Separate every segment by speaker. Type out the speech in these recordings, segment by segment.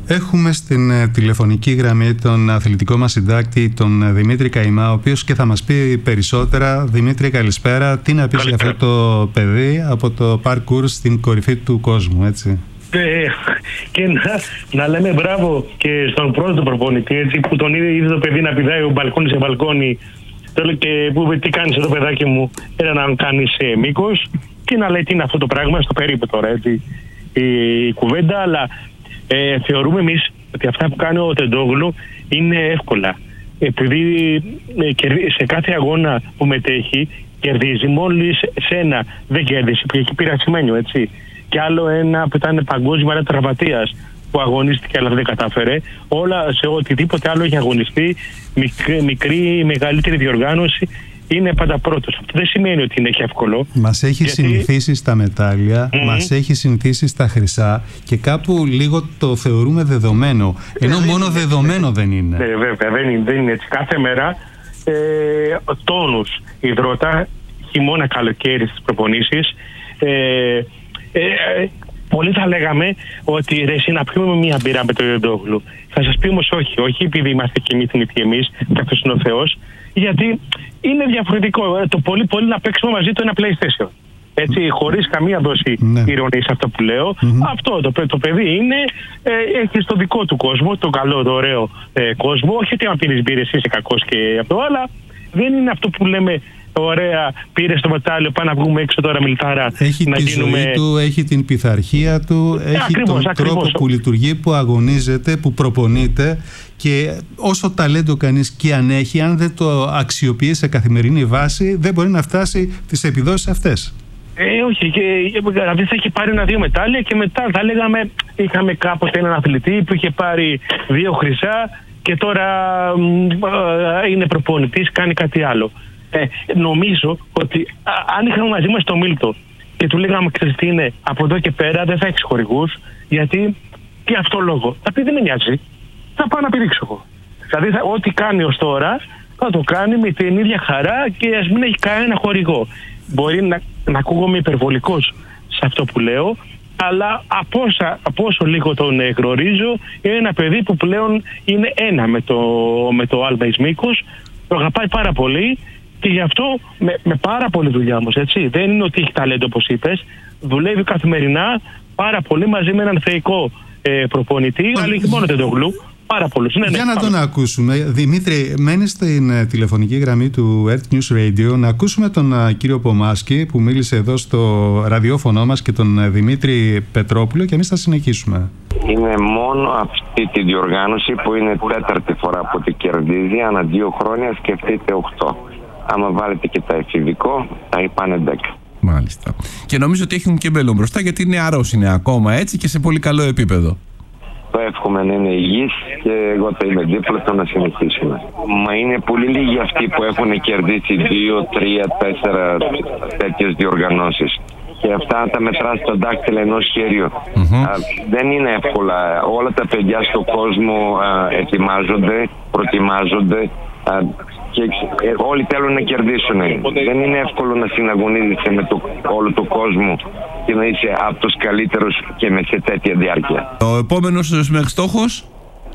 Speaker 1: Έχουμε στην τηλεφωνική γραμμή τον αθλητικό μας συντάκτη, τον Δημήτρη Καημά, ο οποίος και θα μας πει περισσότερα. Δημήτρη, καλησπέρα. Τι να πεις για αυτό το παιδί από το parkour στην κορυφή του κόσμου, έτσι?
Speaker 2: Και να λέμε μπράβο και στον πρώτο προπονητή, έτσι, που τον είδε το παιδί να πηδάει ο μπαλκόνι σε μπαλκόνι. Και που είπε, τι κάνεις εδώ, παιδάκι μου? Era να κάνεις μήκος και να λέει τι είναι αυτό το πράγμα, στο περίπου τώρα, έτσι, η κουβέντα. Αλλά θεωρούμε εμείς ότι αυτά που κάνει ο Τεντόγλου είναι εύκολα. Επειδή σε κάθε αγώνα που μετέχει κερδίζει. Μόλις σε ένα δεν κέρδισε, που έχει πειρασμένο, έτσι. Και άλλο ένα που ήταν παγκόσμια τραυματίας, που αγωνίστηκε αλλά δεν κατάφερε. Όλα σε οτιδήποτε άλλο έχει αγωνιστεί, μικρή ή μεγαλύτερη διοργάνωση, είναι πάντα πρώτος. Αυτό δεν σημαίνει ότι είναι εύκολο.
Speaker 1: Μας έχει συνηθίσει στα μετάλλια, μας έχει συνηθίσει στα χρυσά και κάπου λίγο το θεωρούμε δεδομένο. Ενώ μόνο δεδομένο δεν είναι.
Speaker 2: Βέβαια, δεν είναι έτσι. Κάθε μέρα τόνους υδρότα, χειμώνα, καλοκαίρι στις προπονήσεις. Πολλοί θα λέγαμε ότι ρε, να πιούμε μια μπύρα με τον Τεντόγλου. Θα σας πει όμως όχι επειδή είμαστε και θνητοί εμείς, και αυτός είναι ο Θεός, γιατί είναι διαφορετικό. Το πολύ να παίξουμε μαζί του ένα PlayStation. Έτσι, χωρίς καμία δόση ηρωνία σε αυτό που λέω. Αυτό το παιδί είναι, έχει στο δικό του κόσμο, τον καλό, το ωραίο κόσμο. Όχι ότι αν πίνεις μπύρες είσαι κακός και αυτό, αλλά δεν είναι αυτό που λέμε. Ωραία, πήρε στο μετάλλιο, πάμε να βγούμε έξω τώρα μιλτάρα.
Speaker 1: Έχει
Speaker 2: να
Speaker 1: τη ζωή του, έχει την πειθαρχία του, έχει τον τρόπο που λειτουργεί, που αγωνίζεται, που προπονείται. Και όσο ταλέντο κανείς και αν έχει, αν δεν το αξιοποιεί σε καθημερινή βάση, δεν μπορεί να φτάσει τις επιδόσεις αυτές.
Speaker 2: Όχι, δηλαδή θα έχει πάρει 1-2 μετάλλια και μετά θα λέγαμε, είχαμε κάποτε έναν αθλητή που είχε πάρει 2 χρυσά και τώρα είναι προπονητής, κάνει κάτι άλλο. Νομίζω ότι αν είχαμε μαζί μας τον Μίλτο και του λέγαμε, ξέρεις τι είναι, από εδώ και πέρα δεν θα έχεις χορηγούς, γιατί και αυτό λόγο. Θα πει δεν με νοιάζει, θα πάω να πηδήξω εγώ. Δηλαδή ό,τι κάνει ως τώρα θα το κάνει με την ίδια χαρά και ας μην έχει κανένα χορηγό. Μπορεί να ακούγομαι υπερβολικός σε αυτό που λέω, αλλά από όσο λίγο τον γνωρίζω, είναι ένα παιδί που πλέον είναι ένα με το Alba Ισμίκος, το αγαπάει πάρα πολύ. Και γι' αυτό με πάρα πολλή δουλειά όμως, έτσι. Δεν είναι ότι έχει ταλέντο όπως είπες. Δουλεύει καθημερινά πάρα πολύ μαζί με έναν θεϊκό προπονητή, αλλά όχι μόνο Τεντόγλου. Πάρα πολλούς.
Speaker 1: Για να τον ακούσουμε. Δημήτρη, μένει στην τηλεφωνική γραμμή του Earth News Radio. Να ακούσουμε τον κύριο Πομάσκη που μίλησε εδώ στο ραδιόφωνο μας και τον Δημήτρη Πετρόπουλο και εμείς θα συνεχίσουμε.
Speaker 3: Είναι μόνο αυτή τη διοργάνωση που είναι 4η φορά που τη κερδίζει. Ανά 2 χρόνια σκεφτείτε 8. Άμα βάλετε και τα εφηβικό, θα πάνε 10.
Speaker 4: Μάλιστα. Και νομίζω ότι έχουν και μέλλον μπροστά, γιατί νεαρός είναι ακόμα, έτσι, και σε πολύ καλό επίπεδο.
Speaker 3: Το εύχομαι να είναι υγιής και εγώ θα είμαι δίπλα του να συνεχίσουμε. Μα είναι πολύ λίγοι αυτοί που έχουν κερδίσει 2, 3, 4 τέτοιες διοργανώσεις. Και αυτά τα μετράς στα δάχτυλα ενός χεριού. Δεν είναι εύκολα. Όλα τα παιδιά στον κόσμο ετοιμάζονται, προετοιμάζονται. Και όλοι θέλουν να κερδίσουν. Δεν είναι εύκολο να συναγωνίζεσαι με όλο τον κόσμο και να είσαι από τους καλύτερους και με σε τέτοια διάρκεια.
Speaker 4: Ο επόμενος στόχος?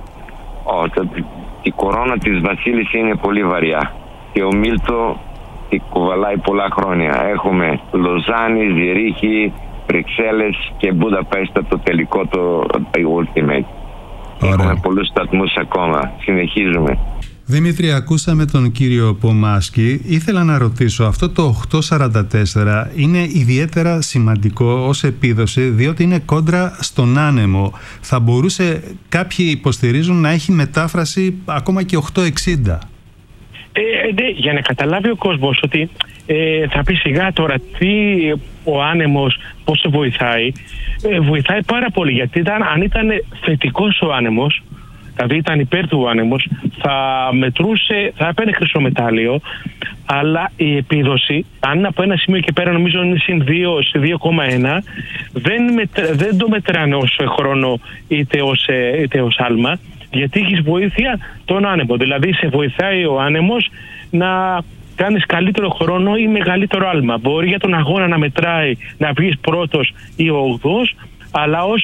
Speaker 3: Η κορώνα της Βασίλης είναι πολύ βαριά και ο Μίλτο τη κουβαλάει πολλά χρόνια. Έχουμε Λοζάνη, Ζηρίχη, Βρυξέλλες και Μπουδαπέστα, το τελικό, το Ultimate. Έχουμε πολλούς σταθμούς ακόμα. Συνεχίζουμε.
Speaker 1: Δημήτρη, ακούσαμε τον κύριο Πομάσκη. Ήθελα να ρωτήσω, αυτό το 844 είναι ιδιαίτερα σημαντικό ως επίδοση, διότι είναι κόντρα στον άνεμο. Θα μπορούσε, κάποιοι υποστηρίζουν, να έχει μετάφραση ακόμα και 860.
Speaker 2: Για να καταλάβει ο κόσμος ότι θα πει σιγά τώρα τι ο άνεμος, πώς σε βοηθάει. Βοηθάει πάρα πολύ, γιατί αν ήταν θετικός ο άνεμος, δηλαδή ήταν υπέρ του άνεμος, θα μετρούσε, θα έπαιρνε χρυσό μετάλλιο, αλλά η επίδοση, αν από ένα σημείο και πέρα νομίζω είναι συν 2, σε 2,1, δεν το μετράνε ως χρόνο είτε ως άλμα, γιατί έχεις βοήθεια τον άνεμο. Δηλαδή σε βοηθάει ο άνεμος να κάνεις καλύτερο χρόνο ή μεγαλύτερο άλμα. Μπορεί για τον αγώνα να μετράει να βγεις πρώτος ή ο 8ος, αλλά ως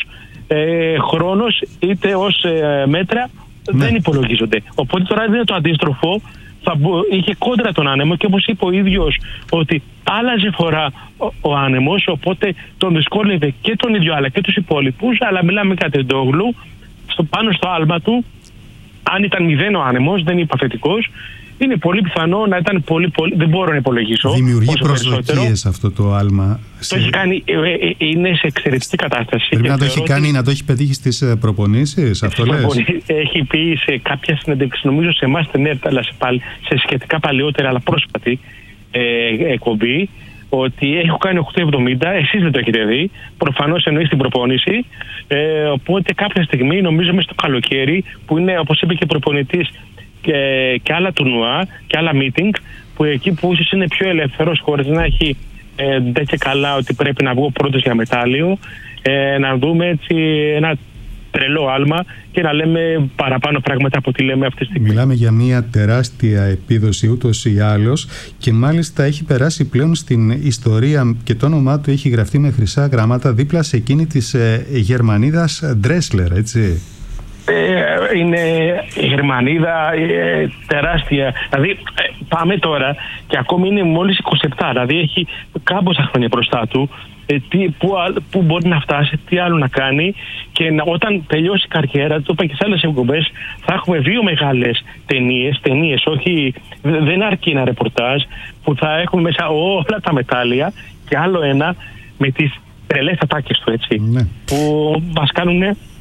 Speaker 2: χρόνος είτε ως μέτρα δεν υπολογίζονται. Οπότε τώρα είναι το αντίστροφο. Είχε κόντρα τον άνεμο και όπως είπε ο ίδιος ότι άλλαζε φορά ο άνεμος, οπότε τον δυσκόλευε και τον ίδιο αλλά και τους υπόλοιπους. Αλλά μιλάμε για Τεντόγλου, πάνω στο άλμα του, αν ήταν 0 ο άνεμος, δεν είναι παθητικός, είναι πολύ πιθανό να ήταν πολύ, δεν μπορώ να υπολογίσω.
Speaker 1: Δημιουργεί προσδοκίες αυτό το άλμα.
Speaker 2: Το έχει κάνει, είναι σε εξαιρετική κατάσταση.
Speaker 1: Πρέπει να το έχει κάνει, να το έχει πετύχει στις προπονήσεις, αυτό λες?
Speaker 2: Έχει πει σε κάποια συνέντευξη, νομίζω σε εμάς την ΕΡΤ, αλλά σε σχετικά παλαιότερα αλλά πρόσφατη εκπομπή, ότι έχω κάνει 8,70, εσείς δεν το έχετε δει, προφανώς εννοεί στην προπόνηση, οπότε κάποια στιγμή, νομίζω μέσα στο καλοκαίρι, που είναι όπως είπε και ο προπονητής, και άλλα τουρνουά και άλλα meeting, που εκεί που ίσως είναι πιο ελεύθερος χωρίς να έχει δεν και καλά ότι πρέπει να βγω πρώτος για μετάλλιο, να δούμε έτσι ένα τρελό άλμα και να λέμε παραπάνω πράγματα από ό,τι λέμε αυτή τη στιγμή.
Speaker 1: Μιλάμε για μια τεράστια επίδοση ούτως ή άλλως και μάλιστα έχει περάσει πλέον στην ιστορία και το όνομά του έχει γραφτεί με χρυσά γράμματα δίπλα σε εκείνη της Γερμανίδας Ντρέσλερ, έτσι.
Speaker 2: Είναι η Γερμανίδα τεράστια. Δηλαδή πάμε τώρα και ακόμη είναι μόλις 27, δηλαδή έχει κάμποσα χρόνια μπροστά του, που μπορεί να φτάσει, τι άλλο να κάνει, και όταν τελειώσει η καριέρα, το είπα και σε άλλες εκπομπές, θα έχουμε 2 μεγάλες ταινίες, όχι, δεν αρκεί ένα ρεπορτάζ, που θα έχουμε μέσα όλα τα μετάλλια και άλλο ένα με τις τρελές ατάκες του, έτσι, που μας κάνουν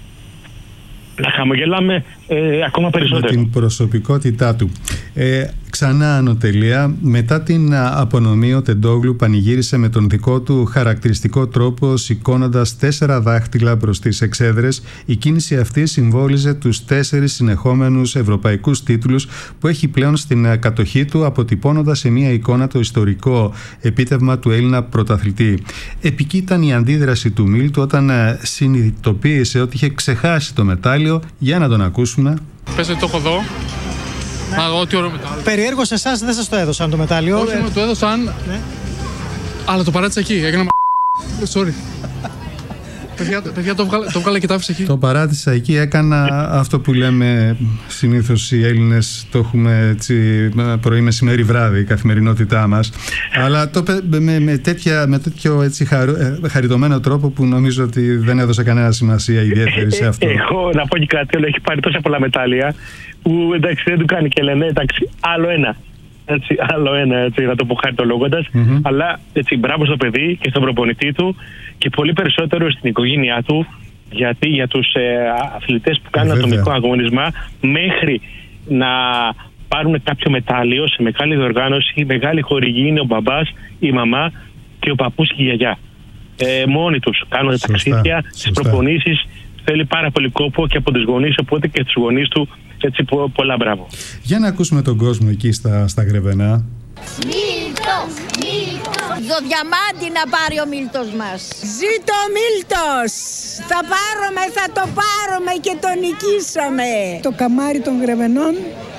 Speaker 2: να χαμογελάμε ακόμα περισσότερο.
Speaker 1: Με την προσωπικότητά του. Ξανά ανωτελεία, μετά την απονομή ο Τεντόγλου πανηγύρισε με τον δικό του χαρακτηριστικό τρόπο, σηκώνοντας 4 δάχτυλα προς τις εξέδρες. Η κίνηση αυτή συμβόλιζε τους 4 συνεχόμενους ευρωπαϊκούς τίτλους που έχει πλέον στην κατοχή του, αποτυπώνοντας σε μια εικόνα το ιστορικό επίτευγμα του Έλληνα πρωταθλητή. Επική ήταν η αντίδραση του Μίλτου όταν συνειδητοποίησε ότι είχε ξεχάσει το μετάλλιο. Για να τον ακούσουμε.
Speaker 5: Πες ότι το έχω εδώ. Ό,τι ωραίο μετάλλιο.
Speaker 6: Περιέργως εσάς δεν σας το έδωσαν το μετάλλιο.
Speaker 5: Όχι, μου το έδωσαν, ναι. Αλλά το παράτησα εκεί. Έγινα sorry. Παιδιά, το βγάλα και το άφησα εκεί.
Speaker 1: Το παράτησα εκεί, έκανα αυτό που λέμε συνήθως οι Έλληνες, το έχουμε έτσι πρωί, μεσημέρι, βράδυ, η καθημερινότητά μας. Αλλά με τέτοιο έτσι χαριτωμένο τρόπο που νομίζω ότι δεν έδωσε κανένα σημασία ιδιαίτερη σε αυτό.
Speaker 2: Εγώ να πω και κάτι, έχει πάρει τόσα πολλά μετάλλια που εντάξει δεν του κάνει και λένε εντάξει άλλο ένα. Έτσι, άλλο ένα, έτσι, να το πω χαριτολογώντας, αλλά έτσι, μπράβο στο παιδί και στον προπονητή του και πολύ περισσότερο στην οικογένειά του, γιατί για τους αθλητές που κάνουν ατομικό αγώνισμα, μέχρι να πάρουν κάποιο μετάλλιο σε μεγάλη διοργάνωση, η μεγάλη χορηγή είναι ο μπαμπάς, η μαμά και ο παππούς και η γιαγιά. Μόνοι τους κάνουν ταξίδια, τις προπονήσεις, θέλει πάρα πολύ κόπο και από τους γονείς, οπότε και τους γονείς του. Έτσι, πολλά μπράβο.
Speaker 1: Για να ακούσουμε τον κόσμο εκεί στα Γρεβενά.
Speaker 7: Μίλτος, Μίλτος. Το διαμάντι να πάρει ο Μίλτος μας.
Speaker 8: Ζήτω ο Μίλτος. Θα το πάρουμε και το νικήσαμε. Το καμάρι των Γρεβενών.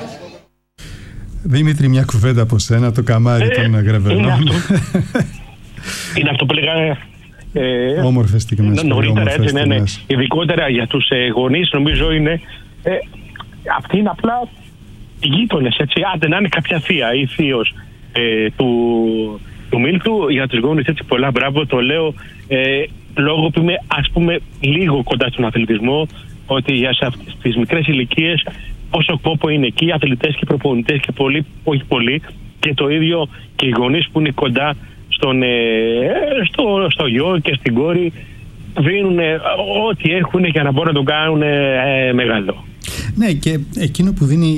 Speaker 1: Δημήτρη, μια κουβέντα από σένα, το καμάρι των Γρεβενών.
Speaker 2: Είναι αυτό που λέγανε.
Speaker 1: Όμορφες στιγμές.
Speaker 2: Νωρίτερα, έτσι, ναι. Ειδικότερα για τους γονείς, νομίζω είναι. Αυτοί είναι απλά γείτονες, έτσι. Άντε να είναι κάποια θεία ή θείος του Μίλτου, για τους γόνους, έτσι, πολλά μπράβο. Το λέω λόγω που είμαι, ας πούμε, λίγο κοντά στον αθλητισμό, ότι για στις μικρές ηλικίες όσο κόπο είναι εκεί οι αθλητές και οι προπονητές και πολλοί, όχι πολλοί, και το ίδιο και οι γονείς που είναι κοντά στο γιο και στην κόρη, δίνουν ό,τι έχουν για να μπορούν να τον κάνουν μεγάλο.
Speaker 1: Ναι, και εκείνο που δίνει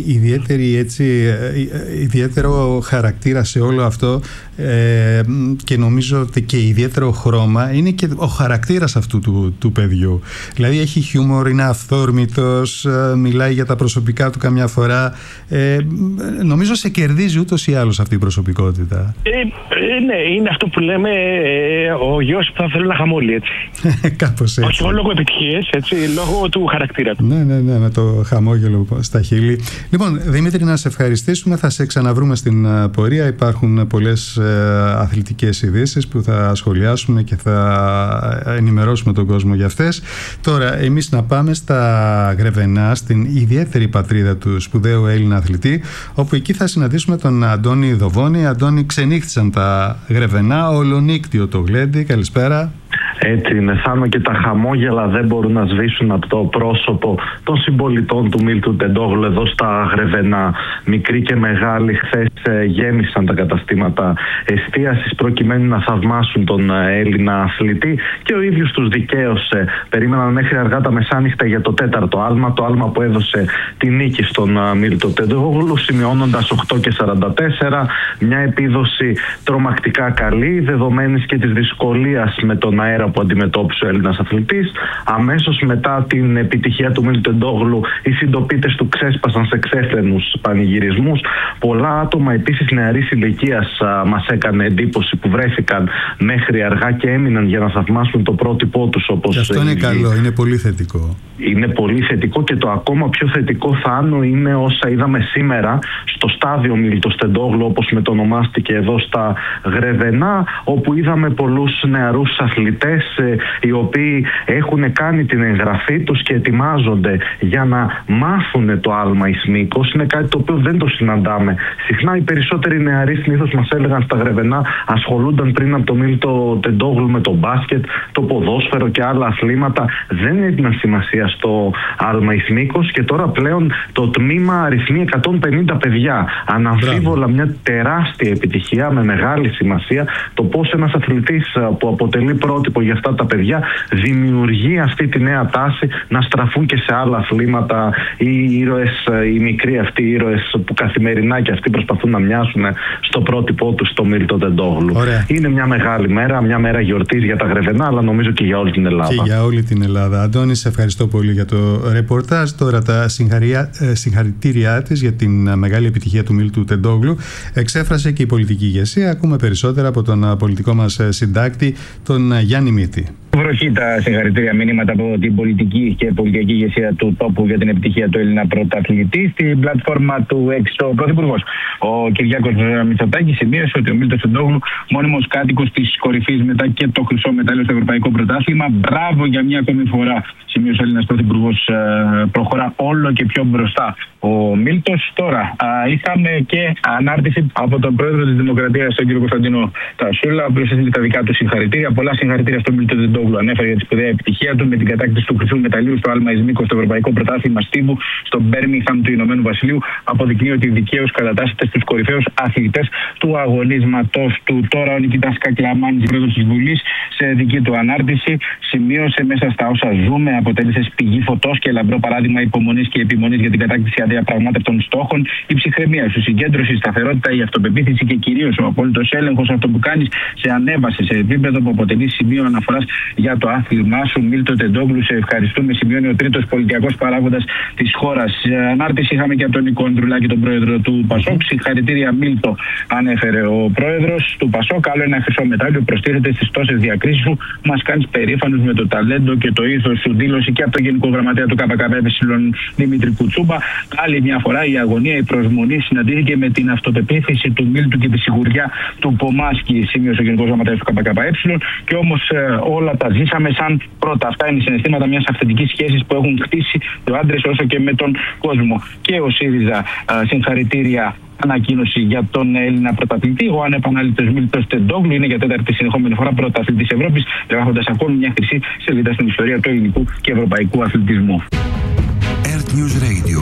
Speaker 1: ιδιαίτερο χαρακτήρα σε όλο αυτό και νομίζω ότι και ιδιαίτερο χρώμα είναι και ο χαρακτήρας αυτού του παιδιού. Δηλαδή έχει χιούμορ, είναι αυθόρμητος, μιλάει για τα προσωπικά του καμιά φορά. Νομίζω σε κερδίζει ούτως ή άλλως αυτή η προσωπικότητα.
Speaker 2: Ναι, είναι αυτό που λέμε ο γιος που θα θέλει να χαμόλει, έτσι.
Speaker 1: Κάπως έτσι.
Speaker 2: Όχι λόγω επιτυχίες, έτσι, λόγω του χαρακτήρα του.
Speaker 1: Ναι, με το χαμόλι χαμόγελο στα χείλη. Λοιπόν, Δημήτρη, να σε ευχαριστήσουμε. Θα σε ξαναβρούμε στην πορεία. Υπάρχουν πολλές αθλητικές ειδήσεις που θα σχολιάσουμε και θα ενημερώσουμε τον κόσμο για αυτές. Τώρα, εμείς να πάμε στα Γρεβενά, στην ιδιαίτερη πατρίδα του σπουδαίου Έλληνα αθλητή, όπου εκεί θα συναντήσουμε τον Αντώνη Δοβόνη. Αντώνη, ξενύχτησαν τα Γρεβενά, ολονύκτιο το γλέντι. Καλησπέρα.
Speaker 9: Έτσι είναι, Θάνο, και τα χαμόγελα δεν μπορούν να σβήσουν από το πρόσωπο των συμπολιτών του Μίλτου Τεντόγλου εδώ στα Γρεβενά. Μικροί και μεγάλοι, χθες γέμισαν τα καταστήματα εστίασης προκειμένου να θαυμάσουν τον Έλληνα αθλητή, και ο ίδιος τους δικαίωσε. Περίμεναν μέχρι αργά τα μεσάνυχτα για το τέταρτο άλμα, το άλμα που έδωσε τη νίκη στον Μίλτο Τεντόγλου, σημειώνοντας 8,44, μια επίδοση τρομακτικά καλή, δεδομένης και της δυσκολίας με τον αέρα που αντιμετώπισε ο Έλληνας αθλητής. Αμέσως μετά την επιτυχία του Μίλτου Τεντόγλου, οι συντοπίτες του ξέσπασαν σε ξέφρενους πανηγυρισμούς. Πολλά άτομα επίσης νεαρής ηλικίας μας έκανε εντύπωση, που βρέθηκαν μέχρι αργά και έμειναν για να θαυμάσουν το πρότυπό τους.
Speaker 1: Και αυτό είναι καλό, είναι πολύ θετικό.
Speaker 9: Είναι πολύ θετικό, και το ακόμα πιο θετικό, Θάνο, είναι όσα είδαμε σήμερα στο στάδιο Μίλτος Τεντόγλου, όπως μετονομάστηκε εδώ στα Γρεβενά, όπου είδαμε πολλούς νεαρούς αθλητές οι οποίοι έχουν κάνει την εγγραφή τους και ετοιμάζονται για να μάθουν το άλμα εις μήκος. Είναι κάτι το οποίο δεν το συναντάμε συχνά. Οι περισσότεροι νεαροί συνήθως, μας έλεγαν, στα Γρεβενά ασχολούνταν πριν από το Μίλτο Τεντόγλου με το μπάσκετ, το ποδόσφαιρο και άλλα αθλήματα. Δεν έδιναν σημασία στο άλμα εις μήκος, και τώρα πλέον το τμήμα αριθμεί 150 παιδιά. Αναμφίβολα μια τεράστια επιτυχία με μεγάλη σημασία. Το πώς ένας αθλητής που αποτελεί πρότυπο για αυτά τα παιδιά δημιουργεί αυτή τη νέα τάση να στραφούν και σε άλλα αθλήματα οι ήρωες, οι μικροί αυτοί ήρωες που καθημερινά και αυτοί προσπαθούν να μοιάσουν στο πρότυπό τους στο Μίλτο Τεντόγλου. Είναι μια μεγάλη μέρα, μια μέρα γιορτής για τα Γρεβενά, αλλά νομίζω και για όλη την Ελλάδα.
Speaker 1: Και για όλη την Ελλάδα. Αντώνη, σε ευχαριστώ πολύ για το ρεπορτάζ. Τώρα τα συγχαρητήριά της για την μεγάλη επιτυχία του Μίλτου Τεντόγλου εξέφρασε και η πολιτική ηγεσία. Ακούμε περισσότερα από τον πολιτικό μας συντάκτη, τον Γιάννη Μύτη.
Speaker 10: Βροχή τα συγχαρητήρια μηνύματα από την πολιτική και πολιτική ηγεσία του τόπου για την επιτυχία του Έλληνα πρωταθλητή. Στην πλατφόρμα του X, ο Πρωθυπουργός, ο Κυριάκος Μητσοτάκης, σημείωσε ότι ο Μίλτος Τεντόγλου, μόνιμος κάτοικος της κορυφής μετά και το χρυσό μετάλλιο στο Ευρωπαϊκό Πρωτάθλημα, μπράβο για μια ακόμη φορά, σημείωσε ο Έλληνας Πρωθυπουργός, προχωρά όλο και πιο μπροστά ο Μίλτος. Τώρα, είχαμε και ανάρτηση από τον πρόεδρο της Δημοκρατίας, τον κύριο Κωνσταντίνο Τασούλα, ο οποίος έστειλε τα δικά του συγχαρητήρια. Πολλά συγχαρητήρια στον Μίλτο Τεντόγλου. Ανέφερε για τη σπουδαία επιτυχία του με την κατάκτηση του χρυσού μεταλλίου στο άλμα εις μήκος στο Ευρωπαϊκό Πρωτάθλημα Στίβου στο Μπέρμιγχαμ του Ηνωμένου Βασιλείου. Αποδεικνύει ότι δικαίως κατατάσσεται στους κορυφαίους αθλητές του αγωνίσματος του. Τώρα ο Νικήτας Κακλαμάνης, πρόεδρος της Βουλής, σε δική του ανάρτηση, σημείωσε μέσα στα όσα ζούμε, αποτέλεσε πηγή φωτός και λαμπρό παράδειγμα υπομονής και επιμονής για την κατάκτηση αδιαπραγμάτευτων στόχων. Η ψυχραιμία σου, συγκέντρωση, η σταθερότητα, η αυτοπεποίθηση και κυρίως ο απόλυτος έλεγχος, αυτό που κάνεις σε ανέβαση, σε επίπεδο που αποτελεί σημείο αναφοράς για το άθλημά σου. Μίλτο Τεντόγλου, σε ευχαριστούμε, σημειώνει ο τρίτος πολιτιακός παράγοντας της χώρας. Ανάρτηση είχαμε και από τον Νίκο Ανδρουλάκη, τον πρόεδρο του Πασόκ. Συγχαρητήρια, Μίλτο, ανέφερε ο πρόεδρος του Πασόκ. Άλλο ένα χρυσό μετάλλιο προστίθεται στις τόσες διακρίσεις σου. Μας κάνεις περήφανους με το ταλέντο και το ήθος σου. Δήλωση και από τον Γενικό Γραμματέα του ΚΚΕ, Δημήτρη Κουτσούμπα. Άλλη μια φορά η αγωνία, η προσμονή συναντήθηκε με την αυτοπεποίθηση του Μίλτου και τη σιγουριά του Πομάσκη, σημείωσε ο Γενικός Γραμματέας του ΚΚΕ. Και όμως όλα τα ζήσαμε σαν πρώτα. Αυτά είναι συναισθήματα μιας αυθεντικής σχέσης που έχουν χτίσει οι άντρες όσο και με τον κόσμο. Και ο ΣΥΡΙΖΑ συγχαρητήρια ανακοίνωση για τον Έλληνα πρωταθλητή. Ο ανεπανάληπτος Μίλτος Τεντόγλου είναι για τέταρτη συνεχόμενη φορά πρωταθλητής Ευρώπης, γράφοντας ακόμη μια χρυσή σελίδα στην ιστορία του ελληνικού και ευρωπαϊκού αθλητισμού.
Speaker 11: Earth News Radio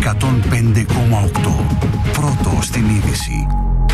Speaker 11: 105,8. Πρώτο στην είδηση.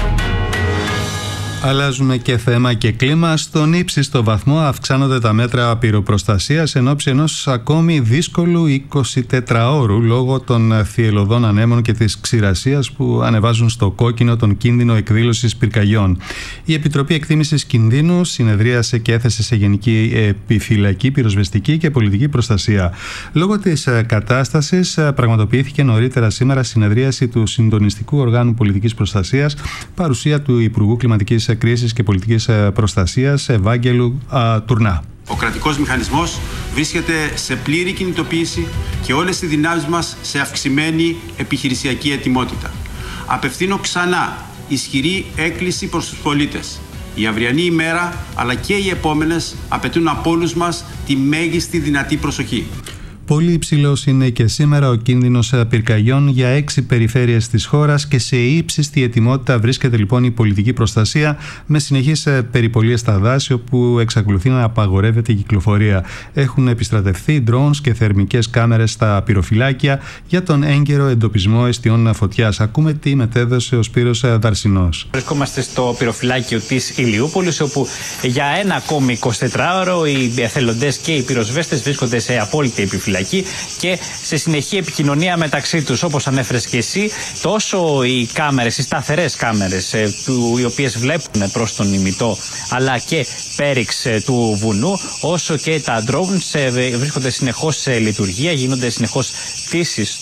Speaker 1: Αλλάζουμε και θέμα και κλίμα. Στον ύψιστο βαθμό αυξάνονται τα μέτρα πυροπροστασίας εν ώψη ενός ακόμη δύσκολου 24ωρου λόγω των θυελλωδών ανέμων και της ξηρασίας που ανεβάζουν στο κόκκινο τον κίνδυνο εκδήλωσης πυρκαγιών. Η Επιτροπή Εκτίμησης Κινδύνου συνεδρίασε και έθεσε σε γενική επιφυλακή, πυροσβεστική και πολιτική προστασία. Λόγω της κατάστασης πραγματοποιήθηκε νωρίτερα σήμερα συνεδρίαση του Συντονιστικού Οργάνου Πολιτικής Προστασίας, παρουσία του Υπουργού Κλιματικής Κρίσης και Πολιτικής Προστασίας Ευάγγελου Τουρνά.
Speaker 12: Ο κρατικός μηχανισμός βρίσκεται σε πλήρη κινητοποίηση και όλες οι δυνάμεις μας σε αυξημένη επιχειρησιακή ετοιμότητα. Απευθύνω ξανά ισχυρή έκκληση προς τους πολίτες. Η αυριανή ημέρα αλλά και οι επόμενες απαιτούν από όλους μας τη μέγιστη δυνατή προσοχή.
Speaker 1: Πολύ υψηλός είναι και σήμερα ο κίνδυνος πυρκαγιών για 6 περιφέρειες της χώρας και σε ύψιστη ετοιμότητα βρίσκεται λοιπόν η πολιτική προστασία με συνεχείς περιπολίες στα δάση όπου εξακολουθεί να απαγορεύεται η κυκλοφορία. Έχουν επιστρατευθεί drones και θερμικές κάμερες στα πυροφυλάκια για τον έγκαιρο εντοπισμό εστιών φωτιάς. Ακούμε τι μετέδωσε ο Σπύρος Δαρσινός.
Speaker 13: Βρισκόμαστε στο πυροφυλάκιο της Ηλιούπολης, όπου για ένα ακόμη 24ωρο οι εθελοντές και οι πυροσβέστες βρίσκονται σε απόλυτη επιφυλακή και σε συνεχή επικοινωνία μεταξύ τους. Όπως ανέφερες και εσύ, τόσο οι κάμερες, οι σταθερές κάμερες οι οποίες βλέπουν προς τον ημιτό αλλά και πέριξ του βουνού, όσο και τα drones βρίσκονται συνεχώς σε λειτουργία, γίνονται συνεχώς πτήσεις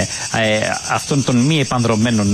Speaker 13: αυτών των μη επανδρομένων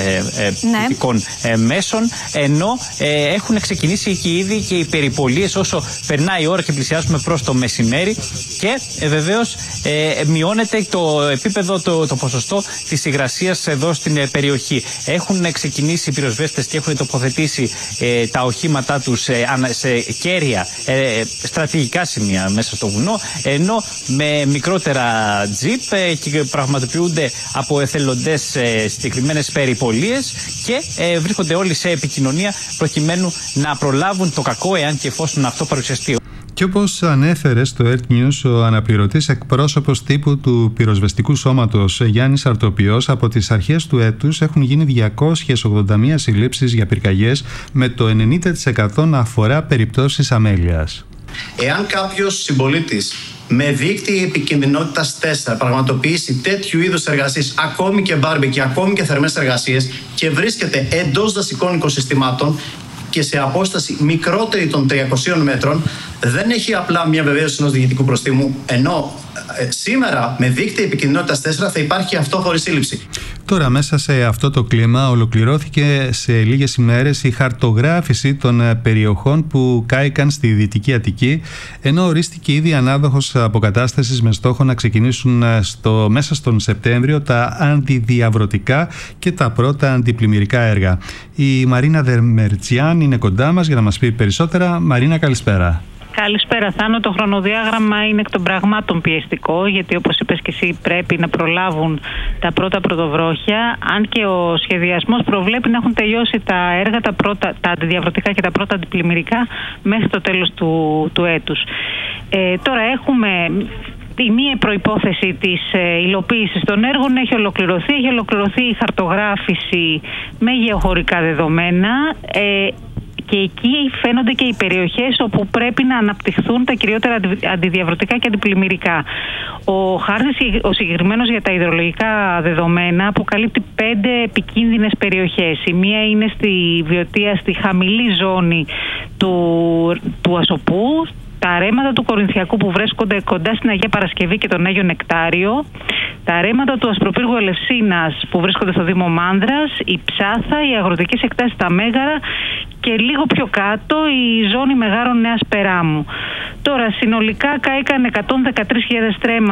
Speaker 13: πτυτικών μέσων, ενώ έχουν ξεκινήσει και ήδη και οι περιπολίες όσο περνάει η ώρα και πλησιάζουμε προς το μεσημέρι και βεβαίως μειώνεται το επίπεδο, το ποσοστό της υγρασίας εδώ στην περιοχή. Έχουν ξεκινήσει οι πυροσβέστες και έχουν τοποθετήσει τα οχήματά τους σε κέρια στρατηγικά σημεία μέσα στο βουνό, ενώ με μικρότερα τζιπ και πραγματοποιούνται από εθελοντές συγκεκριμένες περιπολίες και βρίσκονται όλοι σε επικοινωνία προκειμένου να προλάβουν το κακό εάν και εφόσον αυτό παρουσιαστεί.
Speaker 1: Και όπως ανέφερε στο Earth News ο αναπληρωτής εκπρόσωπος τύπου του πυροσβεστικού σώματος Γιάννης Αρτοπιός, από τις αρχές του έτους έχουν γίνει 281 συλλήψεις για πυρκαγιές, με το 90% να αφορά περιπτώσεις αμέλειας.
Speaker 14: Εάν κάποιος συμπολίτης με δείκτη επικινδυνότητας 4 πραγματοποιήσει τέτοιου είδους εργασίες, ακόμη και μπάρμπεκι, ακόμη και θερμές εργασίες, και βρίσκεται εντός δασικών οικοσυστημάτων και σε απόσταση μικρότερη των 300 μέτρων, δεν έχει απλά μια βεβαίωση ενός διοικητικού προστίμου, ενώ σήμερα με δείκτη επικινδυνότητας 4 θα υπάρχει αυτό χωρίς σύλληψη.
Speaker 1: Τώρα, μέσα σε αυτό το κλίμα, ολοκληρώθηκε σε λίγες ημέρες η χαρτογράφηση των περιοχών που κάηκαν στη Δυτική Αττική, ενώ ορίστηκε ήδη ανάδοχος αποκατάστασης με στόχο να ξεκινήσουν μέσα στον Σεπτέμβριο τα αντιδιαβρωτικά και τα πρώτα αντιπλημμυρικά έργα. Η Μαρίνα Δερμερτζιάν είναι κοντά μας για να μας πει περισσότερα. Μαρίνα, καλησπέρα.
Speaker 15: Καλησπέρα, Θάνο. Το χρονοδιάγραμμα είναι εκ των πραγμάτων πιεστικό, γιατί όπως είπες και εσύ πρέπει να προλάβουν τα πρώτα πρωτοβρόχια, αν και ο σχεδιασμός προβλέπει να έχουν τελειώσει τα έργα, τα αντιδιαβρωτικά και τα πρώτα αντιπλημμυρικά μέχρι το τέλος του έτους. Τώρα έχουμε... Η μία προϋπόθεση της υλοποίησης των έργων έχει ολοκληρωθεί η χαρτογράφηση με γεωχωρικά δεδομένα, και εκεί φαίνονται και οι περιοχές όπου πρέπει να αναπτυχθούν τα κυριότερα αντιδιαβρωτικά και αντιπλημμυρικά. Ο χάρτης, ο συγκεκριμένος για τα υδρολογικά δεδομένα, αποκαλύπτει 5 επικίνδυνες περιοχές. Η μία είναι στη Βιωτία, στη χαμηλή ζώνη του Ασοπού, τα ρέματα του Κορινθιακού που βρίσκονται κοντά στην Αγία Παρασκευή και τον Άγιο Νεκτάριο, τα ρέματα του Ασπροπύργου Ελευσίνας που βρίσκονται στο Δήμο Μάνδρας, η Ψάθα, οι αγροτικές εκτάσεις στα Μέγαρα και λίγο πιο κάτω η ζώνη Μεγάρων Νέας Περάμου. Τώρα συνολικά κάηκαν 113.000 στρέμματα